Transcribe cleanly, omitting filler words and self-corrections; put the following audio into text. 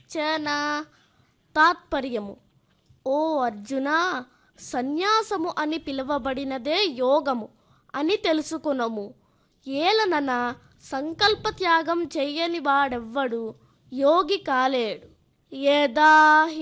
చన. తాత్పర్యము: ఓ అర్జున, సన్యాసము అని పిలువబడినదే యోగము అని తెలుసుకునము. ఏలనన సంకల్ప త్యాగం చెయ్యని వాడెవ్వడు యోగి కాలేడు. యదా